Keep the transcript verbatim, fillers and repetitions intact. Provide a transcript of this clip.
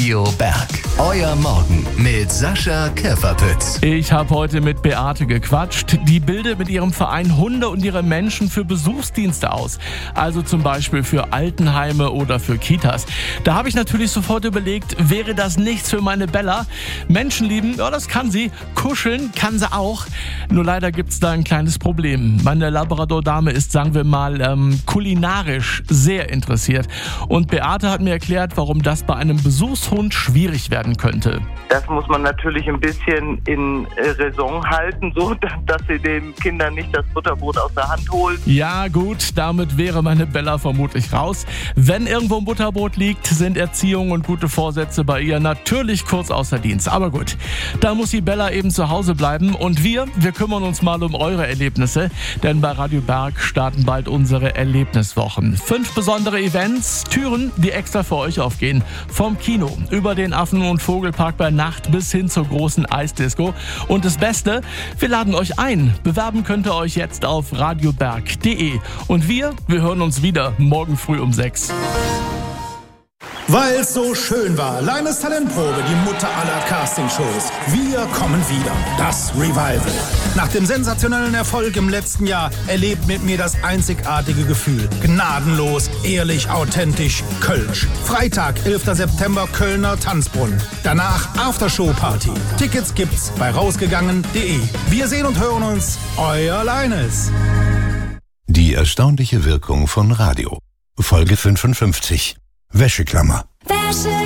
Radio Berg. Euer Morgen mit Sascha Käferpütz. Ich habe heute mit Beate gequatscht. Die bildet mit ihrem Verein Hunde und ihre Menschen für Besuchsdienste aus. Also zum Beispiel für Altenheime oder für Kitas. Da habe ich natürlich sofort überlegt, wäre das nichts für meine Bella? Menschen lieben, ja, das kann sie. Kuscheln kann sie auch. Nur leider gibt es da ein kleines Problem. Meine Labrador-Dame ist, sagen wir mal, ähm, kulinarisch sehr interessiert. Und Beate hat mir erklärt, warum das bei einem Besuchshund schwierig werden könnte. Das muss man natürlich ein bisschen in Raison halten, so dass sie den Kindern nicht das Butterbrot aus der Hand holen. Ja gut, damit wäre meine Bella vermutlich raus. Wenn irgendwo ein Butterbrot liegt, sind Erziehung und gute Vorsätze bei ihr natürlich kurz außer Dienst. Aber gut, da muss die Bella eben zu Hause bleiben. Und wir, wir kümmern uns mal um eure Erlebnisse. Denn bei Radio Berg starten bald unsere Erlebniswochen. Fünf besondere Events, Türen, die extra für euch aufgehen. Vom Kino über den Affen- und Vogelpark bei Nacht bis hin zur großen Eisdisco. Und das Beste, wir laden euch ein. Bewerben könnt ihr euch jetzt auf radioberg punkt de. Und wir, wir hören uns wieder morgen früh um sechs. Weil's so schön war, Leines Talentprobe, die Mutter aller Castingshows. Wir kommen wieder, das Revival. Nach dem sensationellen Erfolg im letzten Jahr erlebt mit mir das einzigartige Gefühl. Gnadenlos, ehrlich, authentisch, Kölsch. Freitag, elfter September, Kölner Tanzbrunnen. Danach Aftershow-Party. Tickets gibt's bei rausgegangen punkt de. Wir sehen und hören uns, euer Leines. Die erstaunliche Wirkung von Radio. Folge fünfundfünfzig. Wäscheklammer. Wäsche